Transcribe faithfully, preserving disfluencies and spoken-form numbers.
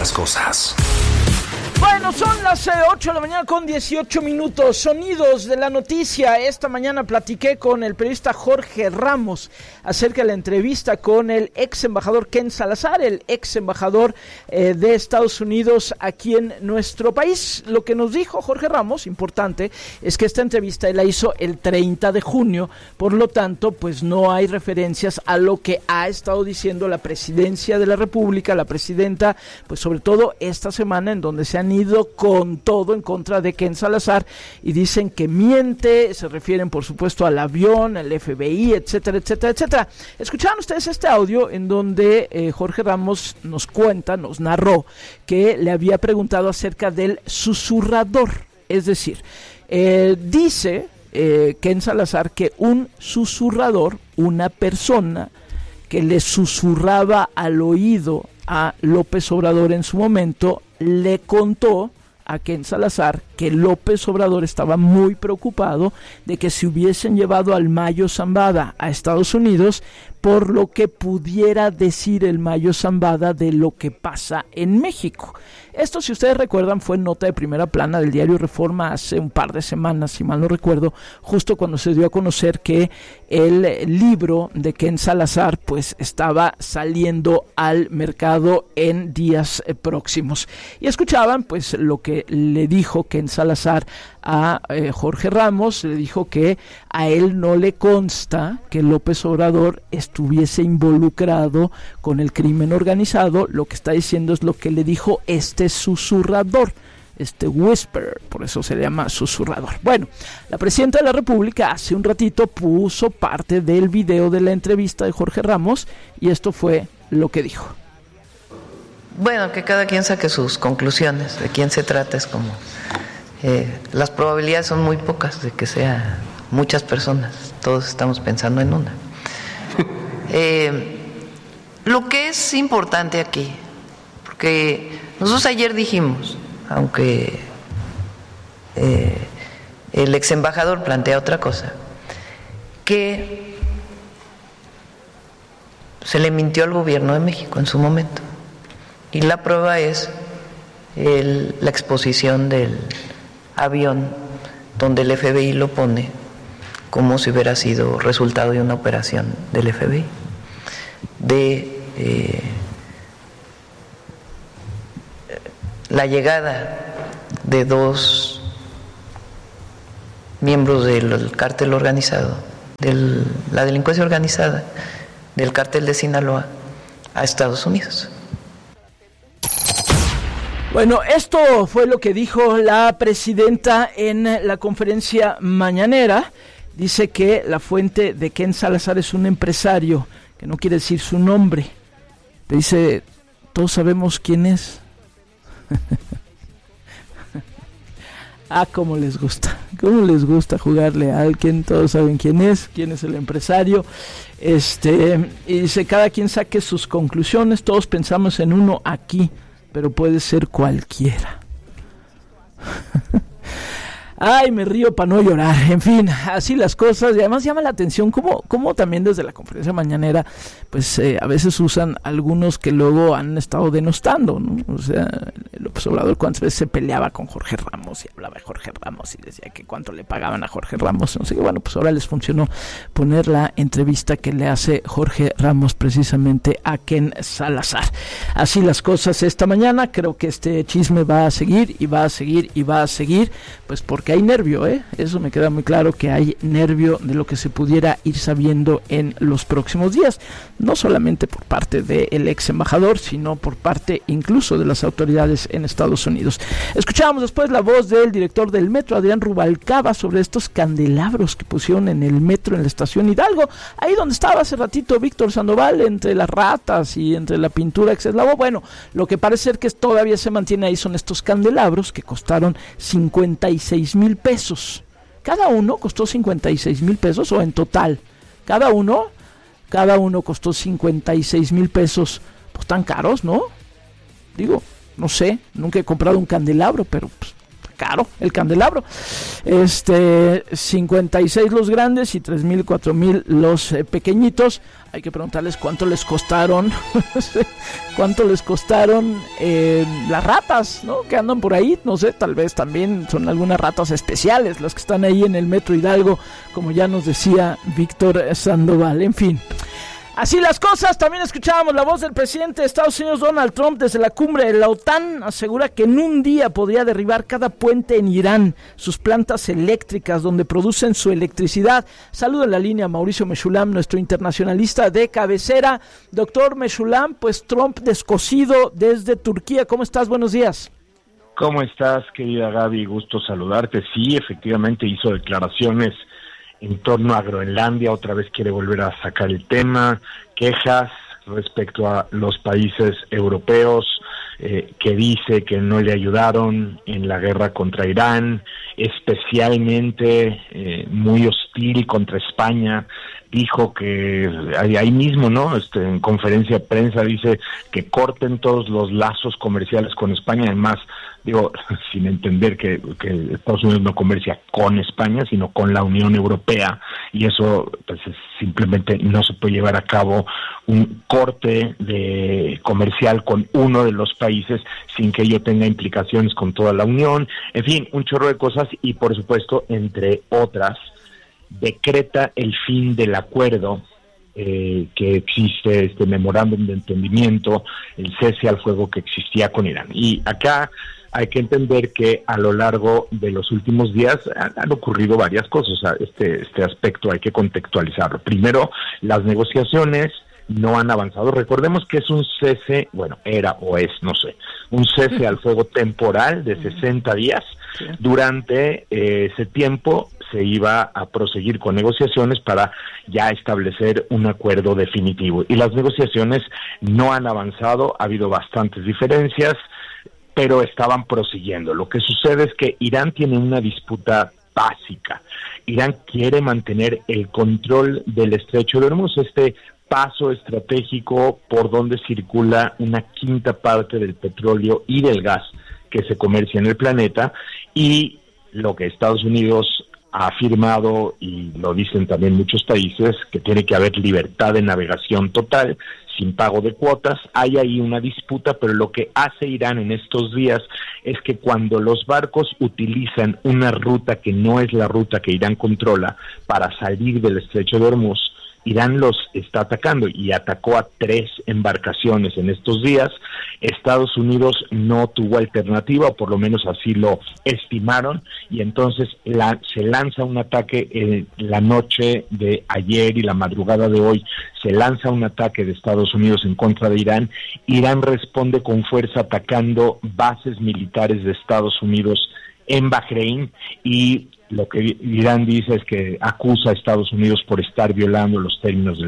las cosas. Bueno, son las ocho de la mañana con dieciocho minutos. Sonidos de la noticia. Esta mañana platiqué con el periodista Jorge Ramos acerca de la entrevista con el ex embajador Ken Salazar, el ex embajador eh, de Estados Unidos aquí en nuestro país. Lo que nos dijo Jorge Ramos, importante, es que esta entrevista él la hizo el treinta de junio, por lo tanto, pues no hay referencias a lo que ha estado diciendo la presidencia de la República, la presidenta, pues sobre todo esta semana en donde se han ido con todo en contra de Ken Salazar y dicen que miente, se refieren por supuesto al avión, al F B I, etcétera, etcétera, etcétera. Escucharon ustedes este audio en donde eh, Jorge Ramos nos cuenta, nos narró que le había preguntado acerca del susurrador, es decir, eh, dice eh, Ken Salazar que un susurrador, una persona que le susurraba al oído a López Obrador en su momento, le contó a Ken Salazar que López Obrador estaba muy preocupado de que se hubiesen llevado al Mayo Zambada a Estados Unidos por lo que pudiera decir el Mayo Zambada de lo que pasa en México. Esto, si ustedes recuerdan, fue nota de primera plana del diario Reforma hace un par de semanas, si mal no recuerdo, justo cuando se dio a conocer que el libro de Ken Salazar pues estaba saliendo al mercado en días eh, próximos. Y escuchaban pues lo que le dijo Ken Salazar a eh, Jorge Ramos, le dijo que a él no le consta que López Obrador estuviese involucrado con el crimen organizado. Lo que está diciendo es lo que le dijo este susurrador, este whisperer, por eso se le llama susurrador. Bueno, la presidenta de la República hace un ratito puso parte del video de la entrevista de Jorge Ramos y esto fue lo que dijo. Bueno, que cada quien saque sus conclusiones de quién se trata, es como eh, las probabilidades son muy pocas de que sea muchas personas, todos estamos pensando en una. Eh, lo que es importante aquí, porque nosotros ayer dijimos, aunque eh, el ex embajador plantea otra cosa, que se le mintió al gobierno de México en su momento. Y la prueba es el, la exposición del avión donde el F B I lo pone como si hubiera sido resultado de una operación del F B I, de eh, la llegada de dos miembros del cártel organizado, de la delincuencia organizada, del cártel de Sinaloa a Estados Unidos. Bueno, esto fue lo que dijo la presidenta en la conferencia mañanera. Dice que la fuente de Ken Salazar es un empresario, que no quiere decir su nombre. Dice, todos sabemos quién es. Ah, cómo les gusta, cómo les gusta jugarle a alguien, todos saben quién es, quién es el empresario. Este, y dice, cada quien saque sus conclusiones, todos pensamos en uno aquí, pero puede ser cualquiera. Ay, me río para no llorar. En fin, así las cosas. Y además llama la atención cómo, cómo también desde la conferencia mañanera, pues eh, a veces usan algunos que luego han estado denostando, ¿no? O sea, López Obrador cuántas veces se peleaba con Jorge Ramos y hablaba de Jorge Ramos y decía que cuánto le pagaban a Jorge Ramos. No sé qué. Bueno, pues ahora les funcionó poner la entrevista que le hace Jorge Ramos precisamente a Ken Salazar. Así las cosas esta mañana. Creo que este chisme va a seguir y va a seguir y va a seguir, pues porque que hay nervio, ¿eh? Eso me queda muy claro, que hay nervio de lo que se pudiera ir sabiendo en los próximos días, no solamente por parte del ex embajador, sino por parte incluso de las autoridades en Estados Unidos. Escuchábamos después la voz del director del metro, Adrián Rubalcaba, sobre estos candelabros que pusieron en el metro en la estación Hidalgo, ahí donde estaba hace ratito Víctor Sandoval, entre las ratas y entre la pintura que se eslavó. Bueno, lo que parece ser que todavía se mantiene ahí son estos candelabros que costaron cincuenta y seis mil pesos. Cada uno costó cincuenta y seis mil pesos, o en total, cada uno, cada uno costó cincuenta y seis mil pesos. Pues tan caros, ¿no? Digo, no sé, nunca he comprado un candelabro, pero pues, caro el candelabro. Este, cincuenta y seis los grandes y tres mil, cuatro mil los eh, pequeñitos. Hay que preguntarles cuánto les costaron, cuánto les costaron eh, las ratas, ¿no? Que andan por ahí, no sé, tal vez también son algunas ratas especiales las que están ahí en el Metro Hidalgo, como ya nos decía Víctor Sandoval. En fin, así las cosas. También escuchábamos la voz del presidente de Estados Unidos, Donald Trump, desde la cumbre de la OTAN. Asegura que en un día podría derribar cada puente en Irán, sus plantas eléctricas donde producen su electricidad. Saludo en la línea a Mauricio Meshulam, nuestro internacionalista de cabecera. Doctor Meshulam, pues Trump descosido desde Turquía. ¿Cómo estás? Buenos días. ¿Cómo estás, querida Gaby? Gusto saludarte. Sí, efectivamente hizo declaraciones en torno a Groenlandia, otra vez quiere volver a sacar el tema, quejas respecto a los países europeos, eh, que dice que no le ayudaron en la guerra contra Irán, especialmente eh, muy hostil contra España. Dijo que ahí mismo, ¿no? Este, en conferencia de prensa dice que corten todos los lazos comerciales con España. Además, digo, sin entender que, que Estados Unidos no comercia con España, sino con la Unión Europea, y eso pues simplemente no se puede llevar a cabo un corte de comercial con uno de los países sin que ello tenga implicaciones con toda la Unión. En fin, un chorro de cosas, y por supuesto, entre otras, decreta el fin del acuerdo eh, que existe, este memorándum de entendimiento, el cese al fuego que existía con Irán. Y acá hay que entender que a lo largo de los últimos días han, han ocurrido varias cosas. O sea, este, este aspecto hay que contextualizarlo. Primero, las negociaciones no han avanzado. Recordemos que es un cese, bueno, era o es, no sé, un cese al fuego temporal de sesenta días. Durante eh, ese tiempo se iba a proseguir con negociaciones para ya establecer un acuerdo definitivo. Y las negociaciones no han avanzado, ha habido bastantes diferencias, pero estaban prosiguiendo. Lo que sucede es que Irán tiene una disputa básica. Irán quiere mantener el control del Estrecho de Hormuz, este paso estratégico por donde circula una quinta parte del petróleo y del gas que se comercia en el planeta, y lo que Estados Unidos ha afirmado, y lo dicen también muchos países, que tiene que haber libertad de navegación total, sin pago de cuotas. Hay ahí una disputa, pero lo que hace Irán en estos días es que cuando los barcos utilizan una ruta que no es la ruta que Irán controla para salir del Estrecho de Hormuz, Irán los está atacando, y atacó a tres embarcaciones en estos días. Estados Unidos no tuvo alternativa, o por lo menos así lo estimaron, y entonces la, se lanza un ataque en la noche de ayer y la madrugada de hoy. Se lanza un ataque de Estados Unidos en contra de Irán. Irán responde con fuerza atacando bases militares de Estados Unidos en Bahrein, y lo que Irán dice es que acusa a Estados Unidos por estar violando los términos del